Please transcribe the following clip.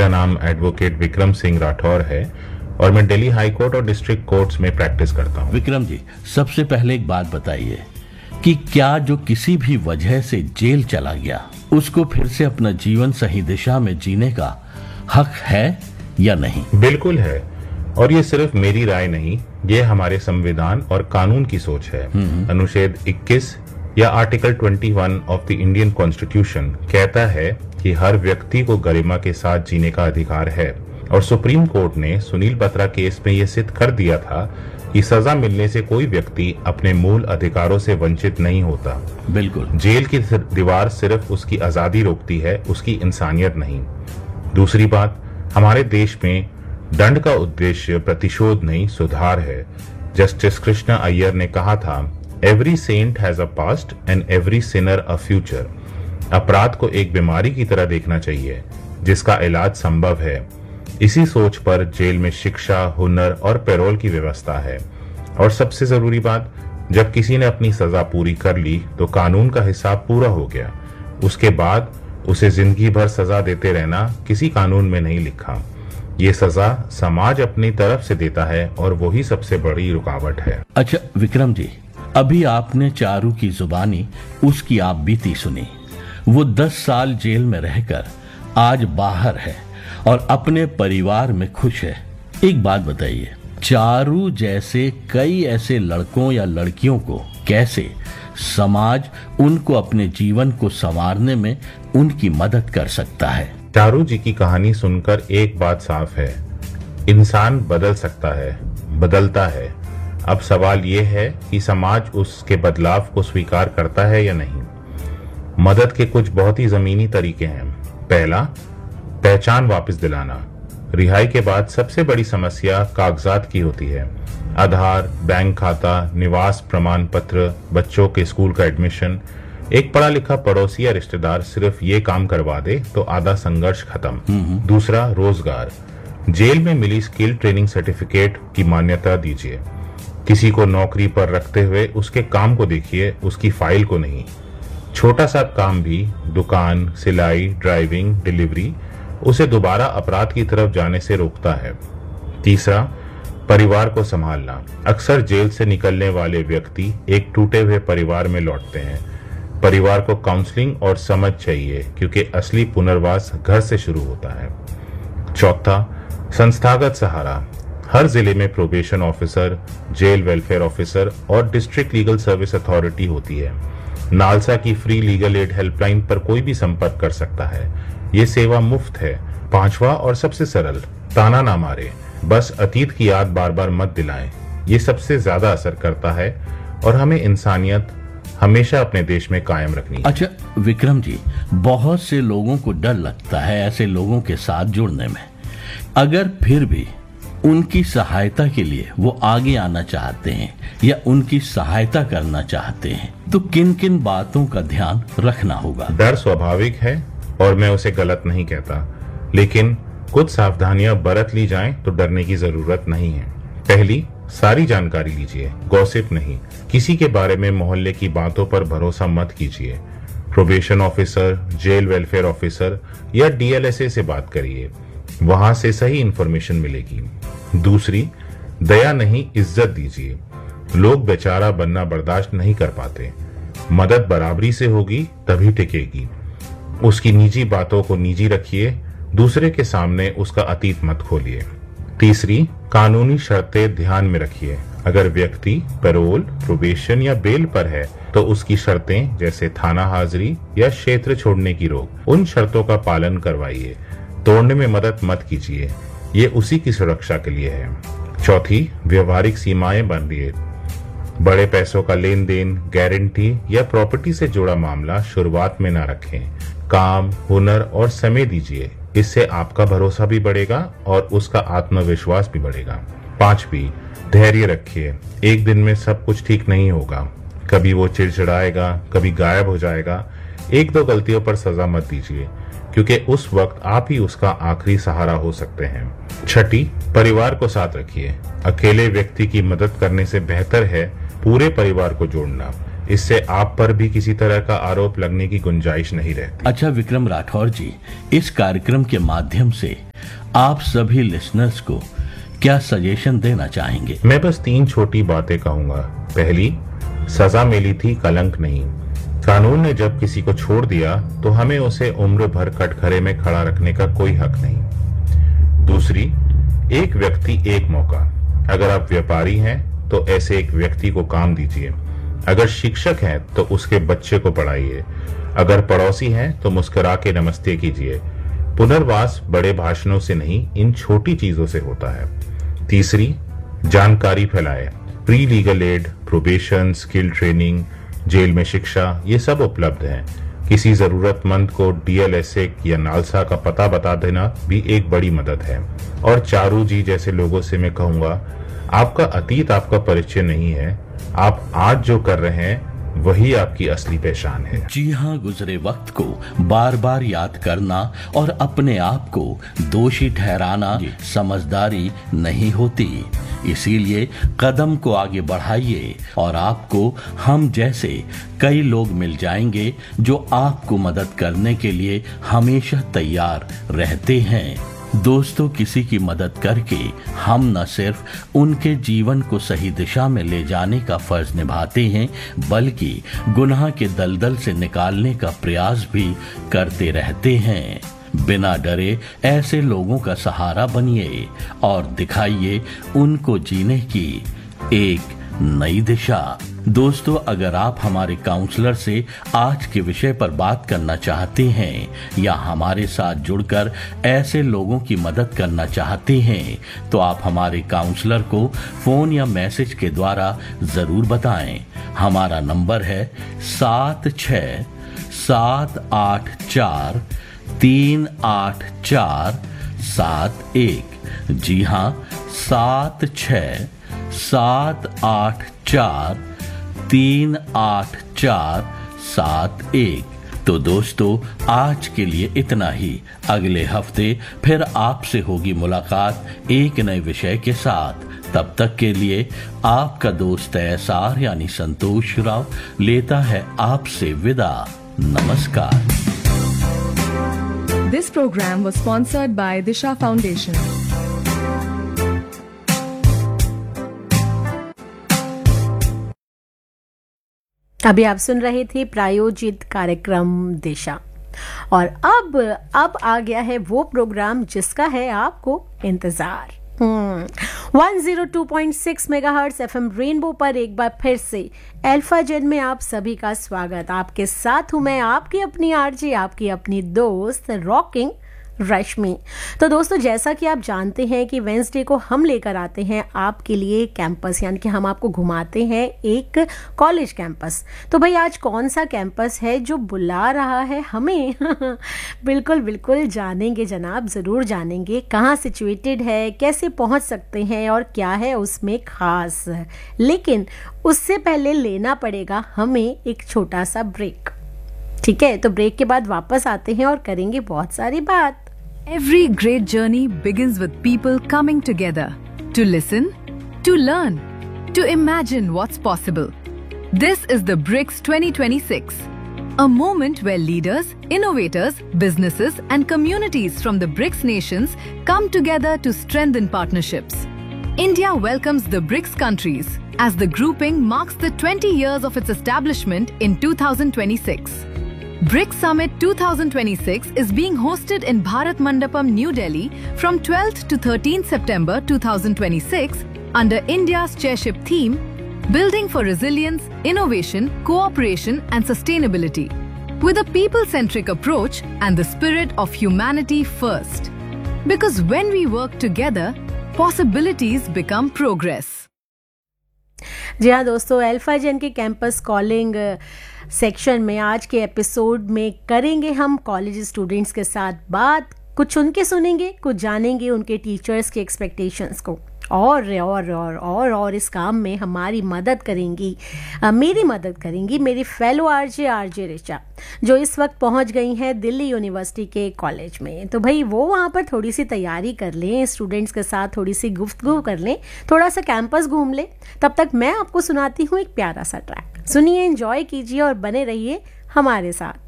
मेरा नाम एडवोकेट विक्रम सिंह राठौर है और मैं दिल्ली हाई कोर्ट और डिस्ट्रिक्ट कोर्ट्स में प्रैक्टिस करता हूँ। विक्रम जी, सबसे पहले एक बात बताइए कि क्या जो किसी भी वजह से जेल चला गया उसको फिर से अपना जीवन सही दिशा में जीने का हक है या नहीं? बिल्कुल है, और ये सिर्फ मेरी राय नहीं, ये हमारे संविधान और कानून की सोच है। अनुच्छेद 21 या article 21 of the Indian constitution कहता है कि हर व्यक्ति को गरिमा के साथ जीने का अधिकार है, और सुप्रीम कोर्ट ने सुनील बत्रा केस में यह सिद्ध कर दिया था कि सजा मिलने से कोई व्यक्ति अपने मूल अधिकारों से वंचित नहीं होता। बिल्कुल। जेल की दीवार सिर्फ उसकी आजादी रोकती है, उसकी इंसानियत नहीं। दूसरी बात, हमारे देश में दंड का उद्देश्य प्रतिशोध नहीं, सुधार है। जस्टिस कृष्णा अय्यर ने कहा था, every Saint has a past and every Sinner a future. अपराध को एक बीमारी की तरह देखना चाहिए जिसका इलाज संभव है। इसी सोच पर जेल में शिक्षा, हुनर और पैरोल की व्यवस्था है। और सबसे जरूरी बात, जब किसी ने अपनी सजा पूरी कर ली तो कानून का हिसाब पूरा हो गया। उसके बाद उसे जिंदगी भर सजा देते रहना किसी कानून में नहीं लिखा। ये सजा समाज अपनी तरफ से देता है और वही सबसे बड़ी रुकावट है। अच्छा विक्रम जी, अभी आपने चारू की जुबानी उसकी आप बीती सुनी। वो 10 साल जेल में रहकर आज बाहर है और अपने परिवार में खुश है। एक बात बताइए, चारू जैसे कई ऐसे लड़कों या लड़कियों को कैसे समाज उनको अपने जीवन को संवारने में उनकी मदद कर सकता है? चारू जी की कहानी सुनकर एक बात साफ है, इंसान बदल सकता है, बदलता है। अब सवाल यह है कि समाज उसके बदलाव को स्वीकार करता है या नहीं। मदद के कुछ बहुत ही जमीनी तरीके हैं। पहला, पहचान वापस दिलाना। रिहाई के बाद सबसे बड़ी समस्या कागजात की होती है। आधार, बैंक खाता, निवास प्रमाण पत्र, बच्चों के स्कूल का एडमिशन। एक पढ़ा लिखा पड़ोसी या रिश्तेदार सिर्फ ये काम करवा दे तो आधा संघर्ष खत्म। दूसरा, रोजगार। जेल में मिली स्किल ट्रेनिंग सर्टिफिकेट की मान्यता दीजिए। किसी को नौकरी पर रखते हुए उसके काम को देखिए, उसकी फाइल को नहीं। छोटा सा काम भी, दुकान, सिलाई, ड्राइविंग, डिलीवरी, उसे दोबारा अपराध की तरफ जाने से रोकता है। तीसरा, परिवार को संभालना। अक्सर जेल से निकलने वाले व्यक्ति एक टूटे हुए परिवार में लौटते हैं। परिवार को काउंसलिंग और समझ चाहिए क्योंकि असली पुनर्वास घर से शुरू होता है। चौथा, संस्थागत सहारा। हर जिले में probation officer, jail welfare officer और डिस्ट्रिक्ट लीगल सर्विस अथॉरिटी होती है। नालसा की फ्री लीगल एड हेल्पलाइन पर कोई भी संपर्क कर सकता है। ये सेवा मुफ्त है। पांचवा और सबसे सरल, ताना ना मारे, बस अतीत की याद बार बार मत दिलाएं। ये सबसे ज्यादा असर करता है और हमें इंसानियत हमेशा अपने देश में कायम रखनी है। अच्छा विक्रम जी, बहुत से लोगों को डर लगता है ऐसे लोगों के साथ जुड़ने में। अगर फिर भी उनकी सहायता के लिए वो आगे आना चाहते हैं या उनकी सहायता करना चाहते हैं तो किन किन बातों का ध्यान रखना होगा? डर स्वाभाविक है और मैं उसे गलत नहीं कहता, लेकिन कुछ सावधानियां बरत ली जाएं तो डरने की जरूरत नहीं है। पहली, सारी जानकारी लीजिए, गॉसिप नहीं। किसी के बारे में मोहल्ले की बातों पर भरोसा मत कीजिए। Probation officer, jail welfare officer या डीएलएसए से बात करिए, वहां से सही इंफॉर्मेशन मिलेगी। दूसरी, दया नहीं, इज्जत दीजिए। लोग बेचारा बनना बर्दाश्त नहीं कर पाते। मदद बराबरी से होगी तभी टिकेगी। उसकी निजी बातों को निजी रखिए, दूसरे के सामने उसका अतीत मत खोलिए। तीसरी, कानूनी शर्तें ध्यान में रखिए। अगर व्यक्ति पैरोल, प्रोबेशन या बेल पर है तो उसकी शर्तें जैसे थाना हाजिरी या क्षेत्र छोड़ने की रोक, उन शर्तों का पालन करवाइए। तोड़ने में मदद मत कीजिए, ये उसी की सुरक्षा के लिए है। चौथी, व्यवहारिक सीमाएं बांधिए। बड़े पैसों का लेन देन, गारंटी या प्रॉपर्टी से जुड़ा मामला शुरुआत में न रखें। काम, हुनर और समय दीजिए, इससे आपका भरोसा भी बढ़ेगा और उसका आत्मविश्वास भी बढ़ेगा। पांचवी, धैर्य रखिए। एक दिन में सब कुछ ठीक नहीं होगा, कभी वो चिड़चिड़ाएगा, कभी गायब हो जाएगा। एक दो गलतियों पर सजा मत दीजिए क्योंकि उस वक्त आप ही उसका आखिरी सहारा हो सकते हैं। छठी, परिवार को साथ रखिए। अकेले व्यक्ति की मदद करने से बेहतर है पूरे परिवार को जोड़ना। इससे आप पर भी किसी तरह का आरोप लगने की गुंजाइश नहीं रहती। अच्छा विक्रम राठौर जी, इस कार्यक्रम के माध्यम से आप सभी लिसनर्स को क्या सजेशन देना चाहेंगे? मैं बस 3 छोटी बातें कहूंगा। पहली, सजा मिली थी, कलंक नहीं। कानून ने जब किसी को छोड़ दिया तो हमें उसे उम्र भर कटघरे में खड़ा रखने का कोई हक नहीं। दूसरी, एक व्यक्ति एक मौका। अगर आप व्यापारी हैं तो ऐसे एक व्यक्ति को काम दीजिए। अगर शिक्षक हैं तो उसके बच्चे को पढ़ाइए। अगर पड़ोसी हैं तो मुस्कुरा के नमस्ते कीजिए। पुनर्वास बड़े भाषणों से नहीं, इन छोटी चीजों से होता है। तीसरी, जानकारी फैलाए। Pre legal aid, probation, skill training, jail में शिक्षा, ये सब उपलब्ध है। किसी जरूरतमंद को डीएलएसए या नालसा का पता बता देना भी एक बड़ी मदद है। और चारू जी जैसे लोगों से मैं कहूंगा, आपका अतीत आपका परिचय नहीं है। आप आज जो कर रहे हैं वही आपकी असली पहचान है। जी हाँ, गुजरे वक्त को बार बार याद करना और अपने आप को दोषी ठहराना समझदारी नहीं होती। इसीलिए कदम को आगे बढ़ाइए और आपको हम जैसे कई लोग मिल जाएंगे जो आपको मदद करने के लिए हमेशा तैयार रहते हैं। दोस्तों, किसी की मदद करके हम न सिर्फ उनके जीवन को सही दिशा में ले जाने का फर्ज निभाते हैं, बल्कि गुनाह के दलदल से निकालने का प्रयास भी करते रहते हैं। बिना डरे ऐसे लोगों का सहारा बनिए और दिखाइए उनको जीने की एक नई दिशा। दोस्तों, अगर आप हमारे काउंसलर से आज के विषय पर बात करना चाहते हैं या हमारे साथ जुड़कर ऐसे लोगों की मदद करना चाहते हैं तो आप हमारे काउंसलर को फोन या मैसेज के द्वारा जरूर बताएं। हमारा नंबर है 7678438471। जी हाँ, 7678438471। तो दोस्तों, आज के लिए इतना ही। अगले हफ्ते फिर आपसे होगी मुलाकात एक नए विषय के साथ। तब तक के लिए आपका दोस्त एसआर यानी संतोष राव लेता है आपसे विदा। नमस्कार। This program was sponsored by Disha Foundation. अभी आप सुन रहे थे प्रायोजित कार्यक्रम दिशा। और अब आ गया है वो प्रोग्राम जिसका है आपको इंतजार। 102.6 मेगाहर्ट्ज एफएम रेनबो पर एक बार फिर से अल्फा जेन में आप सभी का स्वागत। आपके साथ हूं मैं, आपकी अपनी आरजे, आपकी अपनी दोस्त रॉकिंग रश्मि। तो दोस्तों, जैसा कि आप जानते हैं कि वेंसडे को हम लेकर आते हैं आपके लिए कैंपस, यानी कि हम आपको घुमाते हैं एक कॉलेज कैंपस। तो भाई, आज कौन सा कैंपस है जो बुला रहा है हमें? बिल्कुल बिल्कुल जानेंगे जनाब, ज़रूर जानेंगे। कहाँ सिचुएटेड है, कैसे पहुँच सकते हैं और क्या है उसमें खास। लेकिन उससे पहले लेना पड़ेगा हमें एक छोटा सा ब्रेक। ठीक है, तो ब्रेक के बाद वापस आते हैं और करेंगे बहुत सारी बात। Every great journey begins with people coming together to listen, to learn, to imagine what's possible. This is the BRICS 2026, a moment where leaders, innovators, businesses and communities from the BRICS nations come together to strengthen partnerships. India welcomes the BRICS countries as the grouping marks the 20 years of its establishment in 2026. BRICS Summit 2026 is being hosted in Bharat Mandapam, New Delhi from 12th to 13th September 2026 under India's chairship theme, Building for Resilience, Innovation, Cooperation and Sustainability, with a people-centric approach and the spirit of humanity first. Because when we work together, possibilities become progress. जी हाँ दोस्तों, alpha जेन के campus calling section में आज के episode में करेंगे हम college students के साथ बात। कुछ उनके सुनेंगे, कुछ जानेंगे उनके टीचर्स के एक्सपेक्टेशंस को, और इस काम में हमारी मदद करेंगी, मेरी मदद करेंगी मेरी फेलो आरजे ऋचा, जो इस वक्त पहुंच गई हैं दिल्ली यूनिवर्सिटी के कॉलेज में। तो भाई वो वहाँ पर थोड़ी सी तैयारी कर लें, स्टूडेंट्स के साथ थोड़ी सी गुफ्तगू कर लें, थोड़ा सा कैंपस घूम लें। तब तक मैं आपको सुनाती हूँ एक प्यारा सा ट्रैक। सुनिए, एंजॉय कीजिए और बने रहिए हमारे साथ।